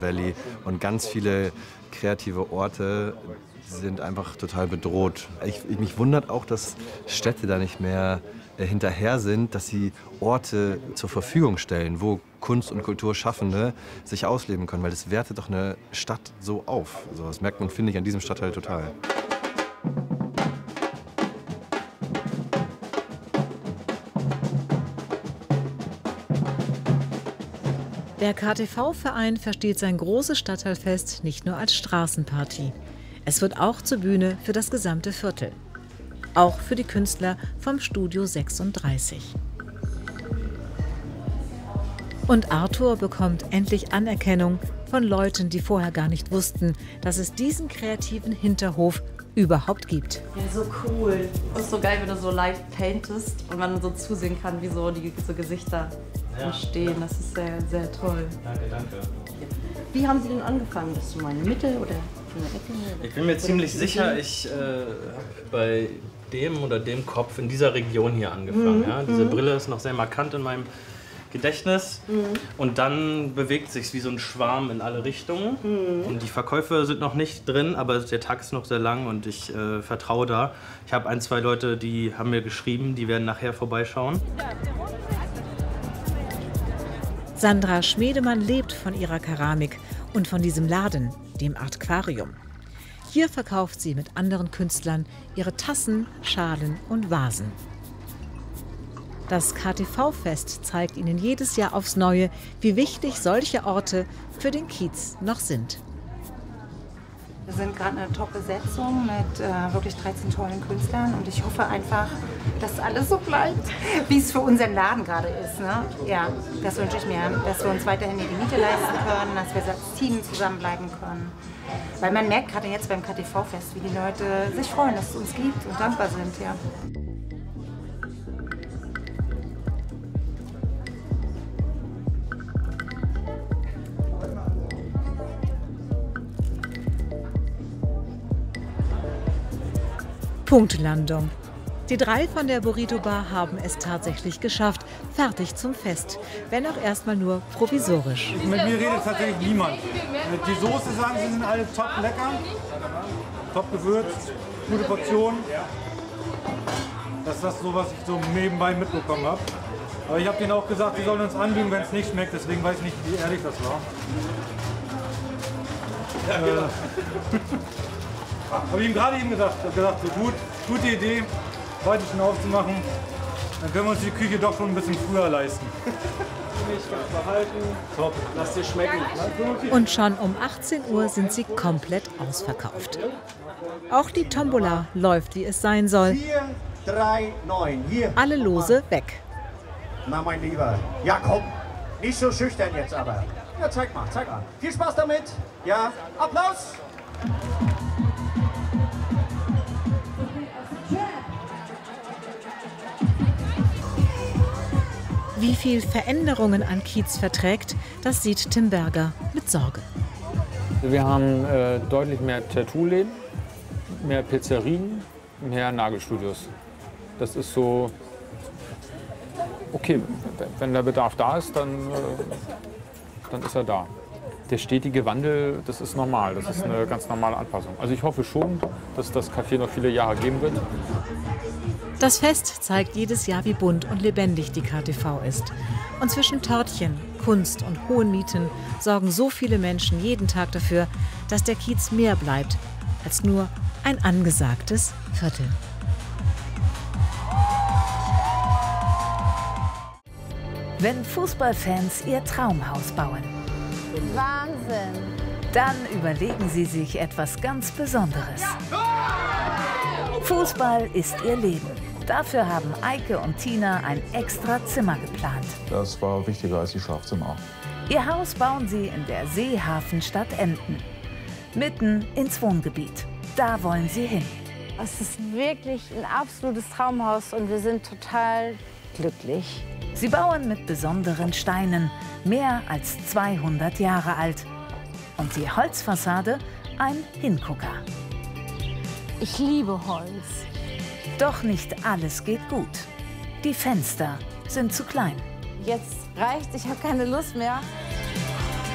Valley und ganz viele kreative Orte sind einfach total bedroht. Mich wundert auch, dass Städte da nicht mehr hinterher sind, dass sie Orte zur Verfügung stellen, wo Kunst- und Kulturschaffende sich ausleben können, weil das wertet doch eine Stadt so auf. Also das merkt man, finde ich, an diesem Stadtteil total. Der KTV-Verein versteht sein großes Stadtteilfest nicht nur als Straßenparty. Es wird auch zur Bühne für das gesamte Viertel. Auch für die Künstler vom Studio 36. Und Arthur bekommt endlich Anerkennung von Leuten, die vorher gar nicht wussten, dass es diesen kreativen Hinterhof überhaupt gibt. Ja, so cool. Das ist so geil, wenn du so live paintest und man so zusehen kann, wie so die Gesichter entstehen. Das ist sehr, sehr toll. Danke, danke. Wie haben Sie denn angefangen? Bist du mal in der Mitte oder in der Ecke? Ich bin mir ziemlich sicher, ich habe bei dem oder dem Kopf in dieser Region hier angefangen. Ja? Diese Brille ist noch sehr markant in meinem Gedächtnis und dann bewegt sich wie so ein Schwarm in alle Richtungen und die Verkäufe sind noch nicht drin, aber der Tag ist noch sehr lang und ich vertraue da. Ich habe 1, 2 Leute, die haben mir geschrieben, die werden nachher vorbeischauen. Sandra Schmedemann lebt von ihrer Keramik und von diesem Laden, dem Artquarium. Hier verkauft sie mit anderen Künstlern ihre Tassen, Schalen und Vasen. Das KTV-Fest zeigt ihnen jedes Jahr aufs Neue, wie wichtig solche Orte für den Kiez noch sind. Wir sind gerade eine Top-Besetzung mit wirklich 13 tollen Künstlern und ich hoffe einfach, dass alles so bleibt, wie es für unseren Laden gerade ist. Ne? Ja, das wünsche ich mir, dass wir uns weiterhin die Miete leisten können, dass wir als Team zusammenbleiben können. Weil man merkt gerade jetzt beim KTV-Fest, wie die Leute sich freuen, dass es uns gibt und dankbar sind. Ja. Punktlandung. Die 3 von der Burrito Bar haben es tatsächlich geschafft. Fertig zum Fest. Wenn auch erstmal nur provisorisch. Mit mir redet tatsächlich niemand. Die Soße, sagen sie, sind alle top lecker, top gewürzt, gute Portionen. Das ist das so, was ich so nebenbei mitbekommen habe. Aber ich habe denen auch gesagt, sie sollen uns anbieten, wenn es nicht schmeckt. Deswegen weiß ich nicht, wie ehrlich das war. Ja, genau. Habe ich ihm gerade gesagt, so gute Idee, heute schon aufzumachen. Dann können wir uns die Küche doch schon ein bisschen früher leisten. Top, lass dir schmecken. Und schon um 18 Uhr sind sie komplett ausverkauft. Auch die Tombola läuft, wie es sein soll. 4, 3, 9, hier. Alle Lose weg. Na, mein Lieber. Ja, komm. Nicht so schüchtern jetzt aber. Ja, zeig mal, zeig mal. Viel Spaß damit. Ja, Applaus. Wie viel Veränderungen an Kiez verträgt, das sieht Tim Berger mit Sorge. Wir haben deutlich mehr Tattoo-Läden, mehr Pizzerien, mehr Nagelstudios. Das ist so, okay, wenn der Bedarf da ist, dann ist er da. Der stetige Wandel, das ist normal, das ist eine ganz normale Anpassung. Also ich hoffe schon, dass das Café noch viele Jahre geben wird. Das Fest zeigt jedes Jahr, wie bunt und lebendig die KTV ist. Und zwischen Törtchen, Kunst und hohen Mieten sorgen so viele Menschen jeden Tag dafür, dass der Kiez mehr bleibt als nur ein angesagtes Viertel. Wenn Fußballfans ihr Traumhaus bauen, Wahnsinn! dann überlegen sie sich etwas ganz Besonderes. Fußball ist ihr Leben. Dafür haben Eike und Tina ein extra Zimmer geplant. Das war wichtiger als die Schlafzimmer. Ihr Haus bauen sie in der Seehafenstadt Emden, mitten ins Wohngebiet. Da wollen sie hin. Es ist wirklich ein absolutes Traumhaus und wir sind total glücklich. Sie bauen mit besonderen Steinen, mehr als 200 Jahre alt. Und die Holzfassade ein Hingucker. Ich liebe Holz. Doch nicht alles geht gut. Die Fenster sind zu klein. Jetzt reicht's, ich habe keine Lust mehr.